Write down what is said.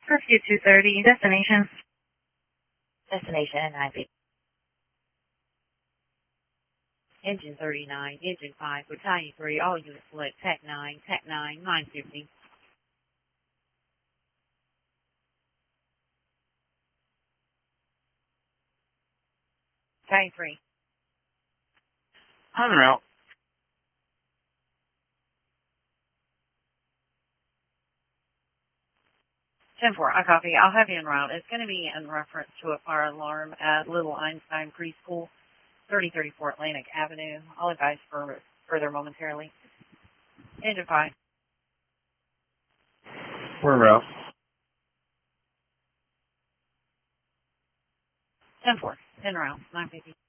Curfew 230, destination. Destination 950. Engine 39, Engine 5, Battalion 3, all units select TAC 9, TAC 9, 950. Battalion 3. En route. 10-4, I copy. I'll have you en route. It's going to be in reference to a fire alarm at Little Einstein Preschool, 3034 Atlantic Avenue. I'll advise further momentarily. Engine 5. We're en route. 10-4, en route, 950.